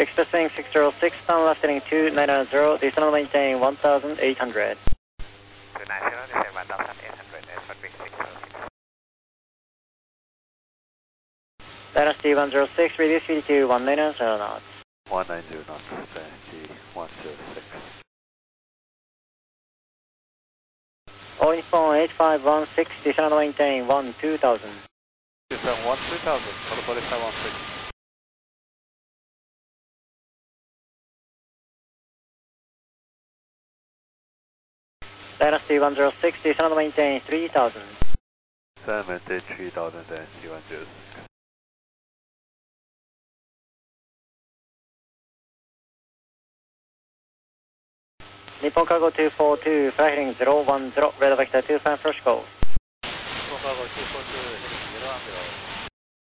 Express wing 606, down left heading 2990, descend maintain 1800. 290, descend 1800, express wing 606. Dynasty 106, reduce speed to 190 knots. 190 knots, Dynasty 106. All phone 8516, descend maintain 2000. Descend 2000, protocol 8516. Dynasty 106, descend maintain 3000. Descend maintain 3000, Dynasty 106. Nippon Cargo 242, fly heading 010, radar vector 25 first call.